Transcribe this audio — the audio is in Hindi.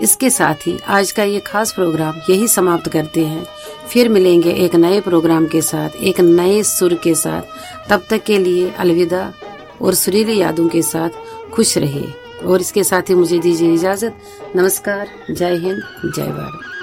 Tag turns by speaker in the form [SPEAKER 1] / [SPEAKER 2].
[SPEAKER 1] इसके साथ ही आज का ये खास प्रोग्राम यही समाप्त करते हैं। फिर मिलेंगे एक नए प्रोग्राम के साथ, एक नए सुर के साथ। तब तक के लिए अलविदा और सुरीली यादों के साथ खुश रहिए। और इसके साथ ही मुझे दीजिए इजाजत। नमस्कार, जय हिंद, जय भारत।